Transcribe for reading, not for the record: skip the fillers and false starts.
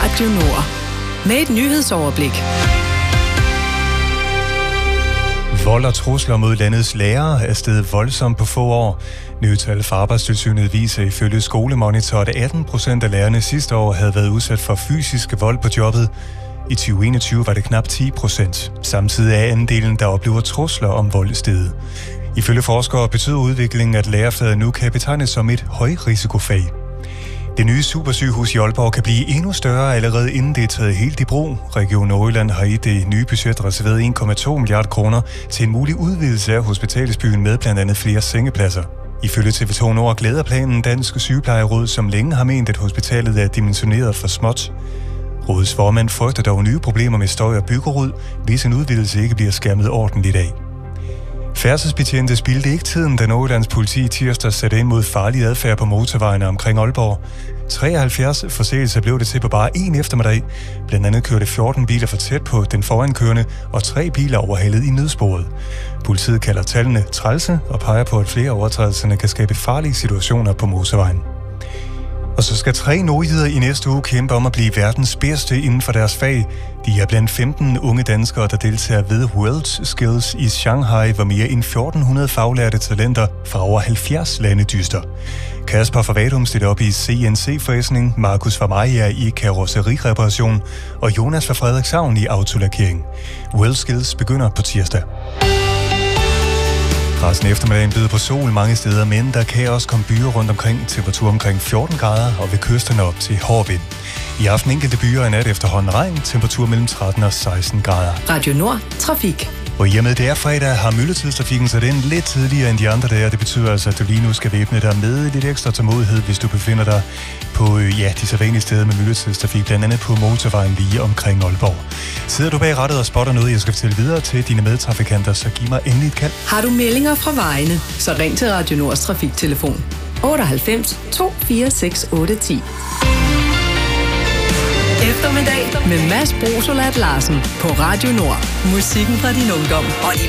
Radio Nord. Med et nyhedsoverblik. Vold og trusler mod landets lærere er steget voldsomt på få år. Nye tal fra Arbejdstilsynet viser ifølge Skolemonitor, at 18% af lærerne sidste år havde været udsat for fysisk vold på jobbet. I 2021 var det knap 10%. Samtidig er andelen, der oplever trusler om vold steget. Ifølge forskere betyder udviklingen, at lærerfaget nu kan betegnes som et højrisikofag. Det nye supersygehus i Aalborg kan blive endnu større allerede inden det er taget helt i brug. Region Nordjylland har i det nye budget reserveret 1,2 milliarder kroner til en mulig udvidelse af hospitalsbyen med blandt andet flere sengepladser. Ifølge TV2 Nord glæder planen Dansk Sygeplejeråd, som længe har ment, at hospitalet er dimensioneret for småt. Rådets formand frygter dog nye problemer med støj og byggerod, hvis en udvidelse ikke bliver skærmet ordentligt af. Færdselsbetjente spildte ikke tiden, da Nordjyllands politi tirsdag satte ind mod farlig adfærd på motorvejene omkring Aalborg. 73 forseelser blev det til på bare en eftermiddag. Blandt andet kørte 14 biler for tæt på den forankørende, og 3 biler overhalede i nødsporet. Politiet kalder tallene trælse og peger på, at flere overtrædelserne kan skabe farlige situationer på motorvejen. Og så skal 3 nordjyder i næste uge kæmpe om at blive verdens bedste inden for deres fag. De er blandt 15 unge danskere, der deltager ved World Skills i Shanghai, hvor mere end 1400 faglærte talenter fra over 70 lande dyster. Kasper fra Vadum stiller op i CNC-fræsning, Markus fra Maja i karosserireparation og Jonas fra Frederikshavn i autolakering. World Skills begynder på tirsdag. Resten af eftermiddagen byder på sol mange steder, men der kan også komme byer rundt omkring, temperatur omkring 14 grader og ved kysterne op til hård vind. I aften enkelte byer i nat efterhånden regn, temperatur mellem 13 og 16 grader. Radio Nord. Trafik. Og i og med det er fredag, har myldretidstrafikken sat ind lidt tidligere end de andre dage. Det betyder altså, at du lige nu skal væbne dig med lidt ekstra tålmodighed, hvis du befinder dig på de sædvanlige steder med myldretidstrafik, blandt andet på motorvejen lige omkring Aalborg. Sidder du bag rattet og spotter noget, jeg skal fortælle videre til dine medtrafikanter, så giv mig endelig et kald. Har du meldinger fra vejene, så ring til Radio Nords trafiktelefon 98 246 810. Eftermiddag med Mads Brosolat Larsen på Radio Nord. Musikken fra din ungdom og de